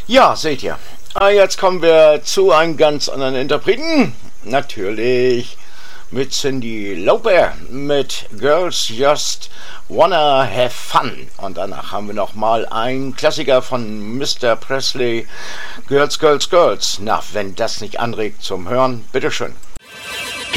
Ja, seht ihr. Jetzt kommen wir zu einem ganz anderen Interpreten. Natürlich mit Cyndi Lauper mit Girls Just Wanna Have Fun. Und danach haben wir nochmal einen Klassiker von Mr. Presley, Girls, Girls, Girls. Na, wenn das nicht anregt zum Hören, bitteschön.